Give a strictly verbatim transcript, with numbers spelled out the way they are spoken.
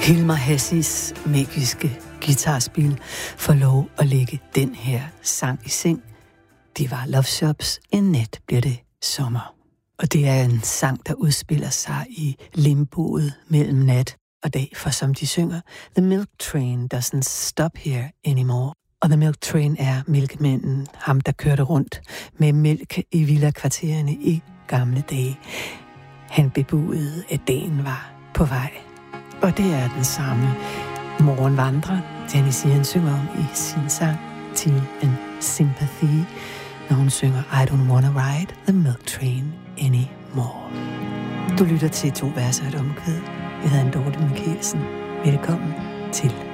Hilmar Hassis magiske guitarspil får lov at lægge den her sang i seng. Det var Love Shops, en nat bliver det sommer. Og det er en sang, der udspiller sig i limboet mellem nat og dag, for som de synger, The Milk Train doesn't stop here anymore. Og The Milk Train er mælkemanden, ham der kørte rundt med mælk i villakvartererne i gamle dage. Han bebudede, at dagen var på vej. Og det er den samme morgenvandrer, Janis Ian synger om i sin sang Tea and Sympathy, når hun synger I don't wanna ride the milk train anymore. Du lytter til To verser og et omkvæd. Jeg hedder Dorte Michelsen. Velkommen til